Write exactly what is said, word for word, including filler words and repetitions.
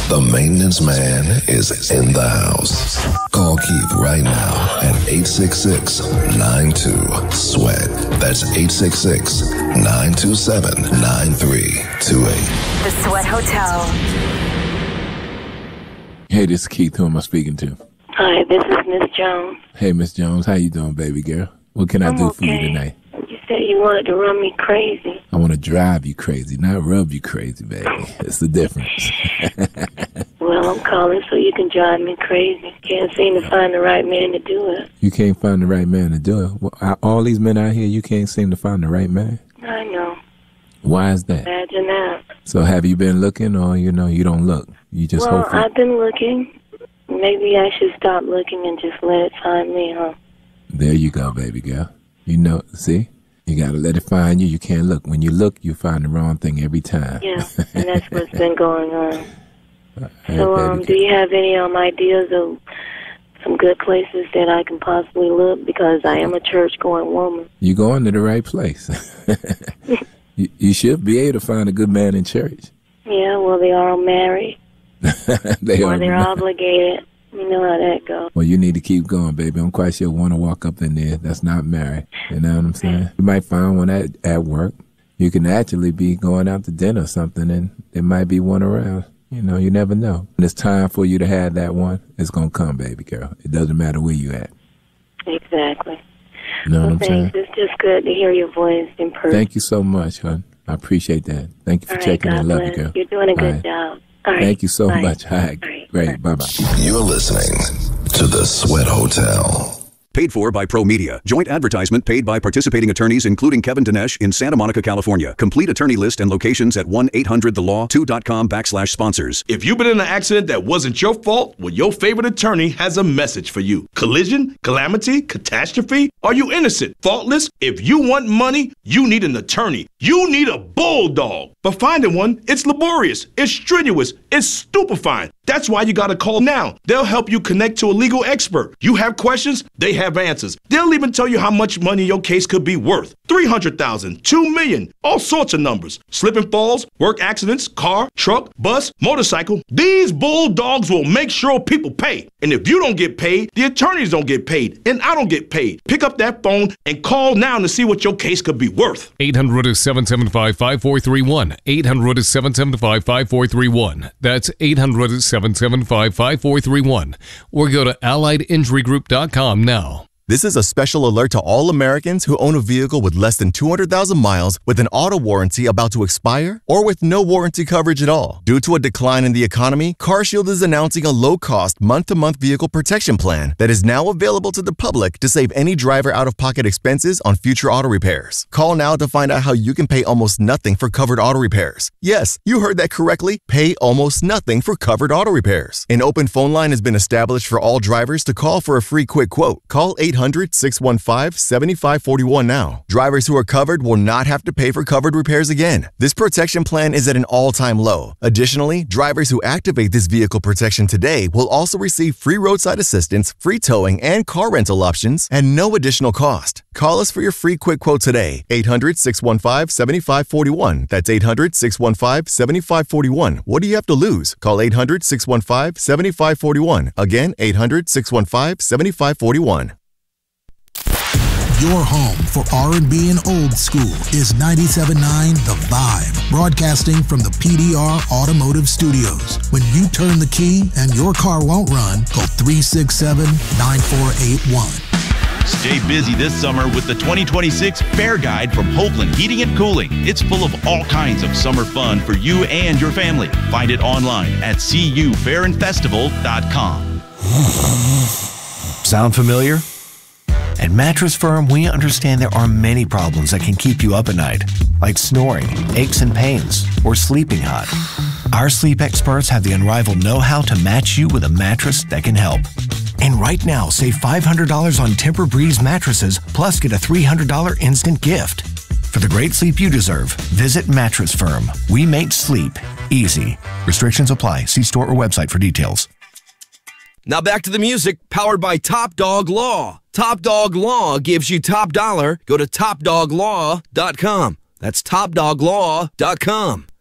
The maintenance man is in the house. Call Keith right now at eight six six, nine two, sweat. That's eight six six, nine two seven, nine three two eight. The Sweat Hotel. Hey, this is Keith. Who am I speaking to? Hi, this is Miss Jones. Hey, Miss Jones. How you doing, baby girl? What can I I'm do okay. for you tonight? You said you wanted to run me crazy. I want to drive you crazy, not rub you crazy, baby. It's the difference. Well, I'm calling so you can drive me crazy. Can't seem to find the right man to do it. You can't find the right man to do it? Well, I- all these men out here, you can't seem to find the right man? I know. Why is that? Imagine that. So have you been looking, or, you know, you don't look? You just well, hope for... I've been looking. Maybe I should stop looking and just let it find me, huh? There you go, baby girl. You know, see? You got to let it find you. You can't look. When you look, you find the wrong thing every time. Yeah, and that's what's been going on. Hey, So, baby um, girl. do you have any um ideas of some good places that I can possibly look? Because I am a church-going woman. You're going to the right place. you, you should be able to find a good man in church. Yeah, well, they are all married. they or are. they're obligated. You know how that goes. Well, you need to keep going, baby. I'm quite sure one to walk up in there that's not married. You know what I'm saying? You might find one at, at work. You can actually be going out to dinner or something, and there might be one around. You know, you never know. When it's time for you to have that one, it's going to come, baby girl. It doesn't matter where you at. Exactly. You know well, what I'm thanks. saying? It's just good to hear your voice in person. Thank you so much, hon. I appreciate that. Thank you for All right, checking God in. Love bless. you, girl. You're doing a good All right. job. All right. Thank you so Bye. much. All right. All right. Great. Bye-bye. You're listening to The Sweat Hotel. Paid for by Pro Media. Joint advertisement paid by participating attorneys, including Kevin Dinesh in Santa Monica, California. Complete attorney list and locations at one eight hundred the law two dot com backslash sponsors. If you've been in an accident that wasn't your fault, well, your favorite attorney has a message for you. Collision, calamity, catastrophe? Are you innocent, faultless? If you want money, you need an attorney. You need a bulldog. But finding one, it's laborious, it's strenuous, it's stupefying. That's why you gotta call now. They'll help you connect to a legal expert. You have questions, they have answers. They'll even tell you how much money your case could be worth. three hundred thousand dollars, two million dollars, all sorts of numbers. Slip and falls, work accidents, car, truck, bus, motorcycle. These bulldogs will make sure people pay. And if you don't get paid, the attorneys don't get paid, and I don't get paid. Pick up that phone and call now to see what your case could be worth. eight hundred, seven seven five, five four three one. eight hundred, seven seven five, five four three one. That's eight hundred, seven seven five, five four three one. Or go to allied injury group dot com now. This is a special alert to all Americans who own a vehicle with less than two hundred thousand miles with an auto warranty about to expire or with no warranty coverage at all. Due to a decline in the economy, CarShield is announcing a low-cost month-to-month vehicle protection plan that is now available to the public to save any driver out-of-pocket expenses on future auto repairs. Call now to find out how you can pay almost nothing for covered auto repairs. Yes, you heard that correctly. Pay almost nothing for covered auto repairs. An open phone line has been established for all drivers to call for a free quick quote. Call eight hundred, six one five, seven five four one now. Drivers who are covered will not have to pay for covered repairs again. This protection plan is at an all-time low. Additionally, drivers who activate this vehicle protection today will also receive free roadside assistance, free towing, and car rental options at no additional cost. Call us for your free quick quote today. eight hundred, six one five, seven five four one. That's eight hundred, six one five, seven five four one. What do you have to lose? Call eight hundred, six one five, seven five four one. Again, eight hundred, six one five, seven five four one. Your home for R and B and old school is ninety-seven point nine The Vibe, broadcasting from the P D R Automotive Studios. When you turn the key and your car won't run, call three six seven, nine four eight one. Stay busy this summer with the twenty twenty-six Fair Guide from Hoagland Heating and Cooling. It's full of all kinds of summer fun for you and your family. Find it online at c u fair and festival dot com. Sound familiar? At Mattress Firm, we understand there are many problems that can keep you up at night, like snoring, aches and pains, or sleeping hot. Our sleep experts have the unrivaled know-how to match you with a mattress that can help. And right now, save five hundred dollars on Tempur-Breeze mattresses, plus get a three hundred dollars instant gift. For the great sleep you deserve, visit Mattress Firm. We make sleep easy. Restrictions apply. See store or website for details. Now back to the music, powered by Top Dog Law. Top Dog Law gives you top dollar. Go to top dog law dot com. That's top dog law dot com.